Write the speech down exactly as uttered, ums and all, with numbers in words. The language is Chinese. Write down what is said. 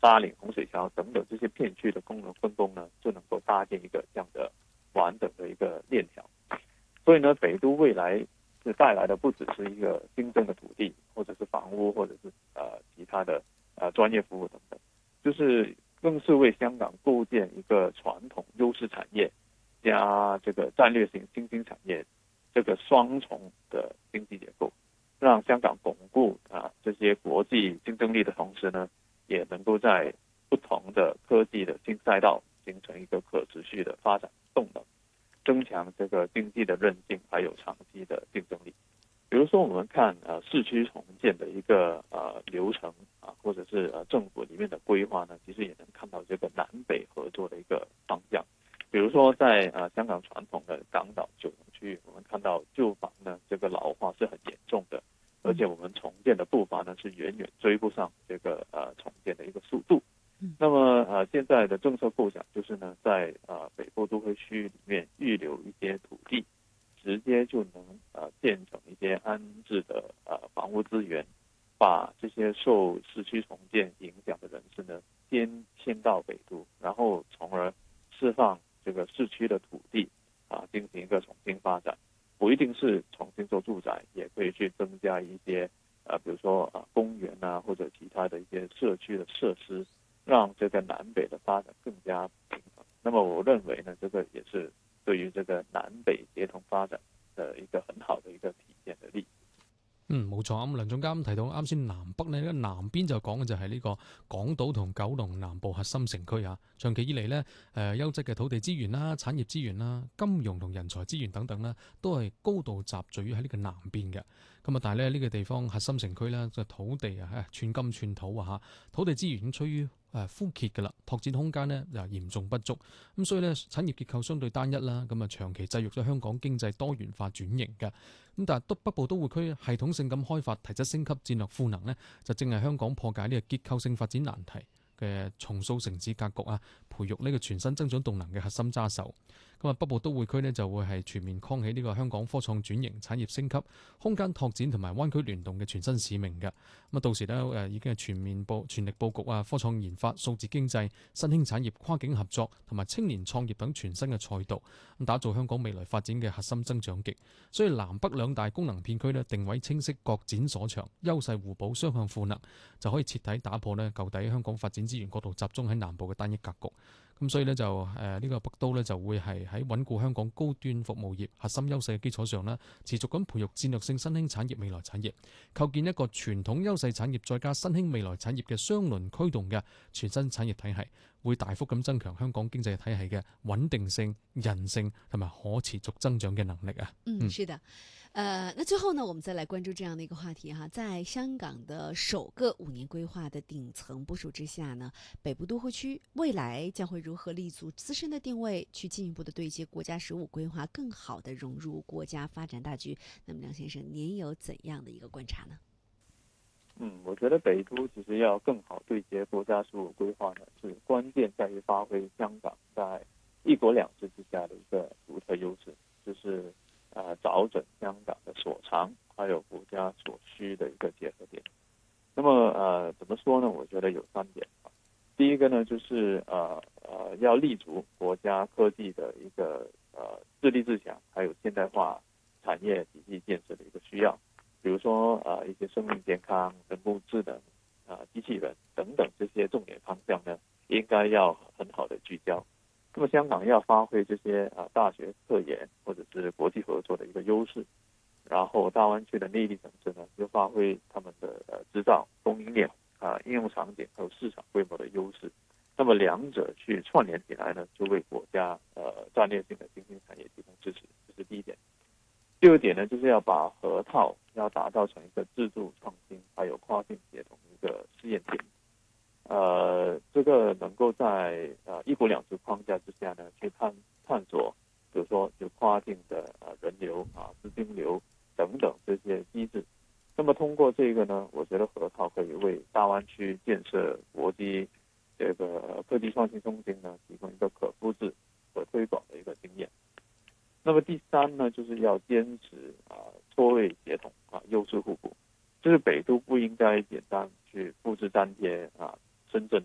搭岭、洪水桥等等这些片区的功能分工呢，就能够搭建一个这样的完整的一个链条。所以呢，北都未来是带来的不只是一个新增的土地，或者是房屋，或者是呃其他的呃专业服务等等，就是更是为香港构建一个传统优势产业加这个战略性新兴产业这个双重的经济结构，让香港巩固啊这些国际竞争力的同时呢，也能够在不同的科技的新赛道形成一个可持续的发展动能，增强这个经济的韧性还有长期的竞争力。比如说我们看呃市区重建的一个呃流程啊，或者是呃政府里面的规划呢，其实也能看到这个南北合作的一个方向。比如说在呃香港传统的港岛九龙区域，我们看到旧房呢这个老化是很严重的，而且我们重建的步伐呢是远远追不上这个呃重建的一个速度。那么呃现在的政策构想就是呢，在呃北部都会区里面预留一些土地，直接就能呃建成一些安置的呃房屋资源，把这些受市区重建影响的人士呢先迁到北都，然后从而释放这个市区的土地啊，进行一个重新发展。不一定是重新做住宅，也可以去增加一些呃比如说啊公园啊或者其他的一些社区的设施，让这个南北的发展更加平衡。那么我認為呢，這個也是對於這個南北協同發展的一個很好的一個體現的例子。 嗯，冇錯。咁梁總監提到啱先南北呢，南邊就講嘅就係呢個港島同九龍南部核心城區啊。長期以嚟呢，誒、呃、優質嘅土地資源啦、產業資源啦、金融同人才資源等等呢，都係高度集聚於喺呢個南邊嘅。咁啊，但係咧呢、呢個地方核心城區呢，就土地啊，寸金寸土啊嚇，土地資源已經趨於誒枯竭㗎啦，拓展空間呢又嚴重不足，咁所以呢，產業結構相對單一啦，咁啊長期制約咗香港經濟多元化轉型嘅。咁但係北北部都會區系統性咁開發、提質升級戰略賦能呢，就正係香港破解呢個結構性發展難題嘅重塑城市格局啊，培育呢個全新增長動能嘅核心揸手。咁啊，北部都會區呢就會係全面扛起呢個香港科創轉型、產業升級、空間拓展同埋灣區聯動嘅全新使命嘅。咁啊，到時呢誒已經係全面佈全力佈局啊，科創研發、數字經濟、新興產業、跨境合作同埋青年創業等全新嘅賽道，咁打造香港未來發展嘅核心增長極。所以南北兩大功能片區呢，定位清晰，各展所長，優勢互補，雙向賦能，就可以徹底打破呢舊底香港發展資源過度集中喺南部嘅單一格局。咁所以呢，就誒呢、呃這個北都呢，就會係喺穩固香港高端服務業核心優勢嘅基礎上呢，持續咁培育戰略性新興產業未來產業，構建一個傳統優勢產業再加新興未來產業嘅雙輪驅動嘅全新產業體系，會大幅咁增強香港經濟體系嘅穩定性、韌性同埋可持續增長嘅能力啊。 嗯，是的。呃，那最後呢，我們再來關注這樣的一個話題哈，在香港的首個五年規劃的頂層部署之下呢，北部都會區未來將會如何立足自身的定位，去進一步的對接國家十五規劃，更好的融入國家發展大局？那麼梁先生，您有怎樣的一個觀察呢？ 嗯，我覺得北都其實要更好對接國家十五規劃呢，是關鍵在於發揮香港在一國兩制之下的一個獨特優勢，就是呃，找準香港的所長，還有國家所需的一個結合點。那麼呃，怎麼說呢？我覺得有三點。第一個呢，就是呃呃，要立足國家科技的一個呃自立自強，還有現代化產業體系建設的一個需要。比如說呃，一些生命健康、人工智能、啊、呃、機器人等等這些重點方向呢，應該要很好的聚焦。那麼香港要發揮這些啊大學科研或者是國際合作的一個優勢，然後大灣區的內地城市呢，又發揮他們的呃製造供應鏈啊應用場景還有市場規模的優勢。那麼兩者去串聯起來呢，就為國家呃戰略性的新興產業提供支持，這是第一點。第二點呢，就是要把河套要打造成一個自助創新還有跨境協同一個試驗點。呃，這個能夠在呃一國兩制框架之下呢，去探探索，比如說就跨境的呃人流啊、資金流等等這些機制。那麼通過這個呢，我覺得河套可以為大灣區建設國際這個科技創新中心呢，提供一個可複製、可推廣的一個經驗。那麼第三呢，就是要堅持啊錯位協同啊優勢互補，就是北都不應該簡單去複製粘貼啊。